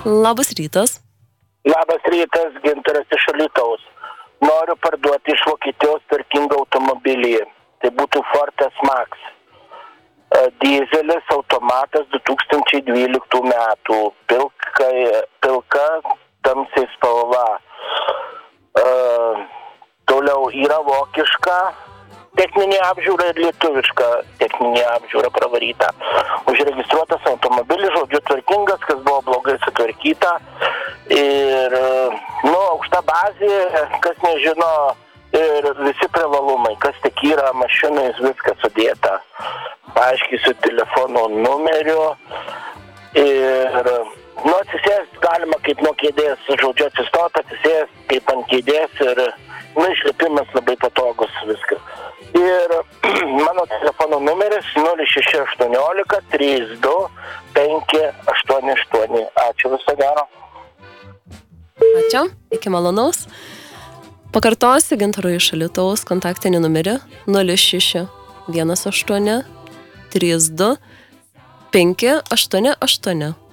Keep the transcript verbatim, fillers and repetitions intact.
Labas rytas. Labas rytas, Gintaras iš Alytaus. Noriu parduoti iš Vokietijos tvarkingą automobilį. Tai būtų Ford S-Max. Dizelis, automatas du tūkstančiai dvyliktų metų. Pilka, pilka tamsiai spalva. Uh, toliau yra vokiška techninė apžiūra ir lietuviška techninė apžiūra pravaryta. Užregistruotas automobilis, žodžiu tvarkingas, kas buvo blogai sutvarkyta. Ir, nu, aukšta bazė, kas nežino, ir visi privalumai, kas tik yra mašinais, viskas sudėta. Paaiškysiu telefono numeriu. Ir, nu, atsisėst galima kaip nuo kėdės, žodžiu atsistot, atsisėst kaip ant kėdės ir, nu, išlipimas labai patogus viskas. Ir mano telefono numeris nulis šeši aštuoniolika trys du penki aštuoni aštuoni. Ačiū, viso gero. Ačiū, iki malonaus. Pakartosiu Gintaro iš Alytaus kontaktinį numerį nulis šeši vienas aštuoni trys du penki aštuoni aštuoni.